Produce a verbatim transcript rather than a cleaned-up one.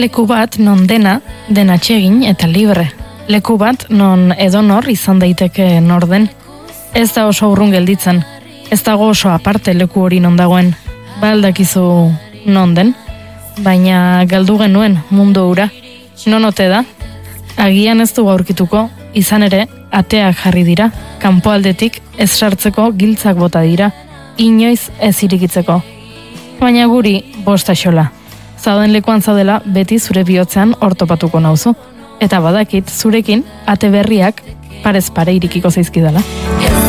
leku bat non dena, dena txegin eta libre. Leku bat non edonor izan daiteke nor den. Ez da oso urrun gelditzen, ez dago oso aparte leku hori non dagoen. Ba aldakizu non den, baina galdu genuen mundu hura. Non ote da? Agian ez du aurkituko, izan ere, ateak jarri dira, kanpoaldetik ez sartzeko giltzak bota dira, inoiz ez irikitzeko. Baina guri bosta xola. Zauden lekuan zaudela beti zure bihotzean ortopatuko nauzu. Eta badakit zurekin ate berriak parez pare irikiko zaizkidala.